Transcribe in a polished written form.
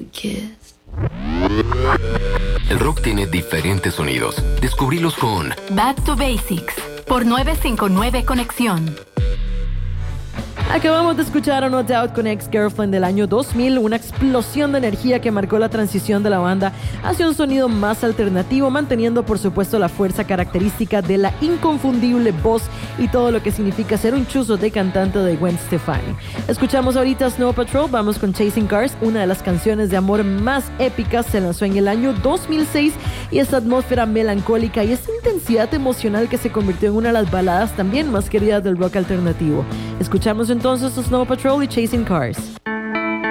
we kissed. El rock tiene diferentes sonidos. Descubrílos con Back to Basics por 959 Conexión. Acabamos de escuchar a No Doubt con Ex-Girlfriend del año 2000, una explosión de energía que marcó la transición de la banda hacia un sonido más alternativo, manteniendo por supuesto la fuerza característica de la inconfundible voz y todo lo que significa ser un chuzo de cantante de Gwen Stefani. Escuchamos ahorita Snow Patrol, vamos con Chasing Cars, una de las canciones de amor más épicas, se lanzó en el año 2006 y esta atmósfera melancólica y esta intensidad emocional que se convirtió en una de las baladas también más queridas del rock alternativo. Escuchamos entonces Snow Patrol y Chasing Cars.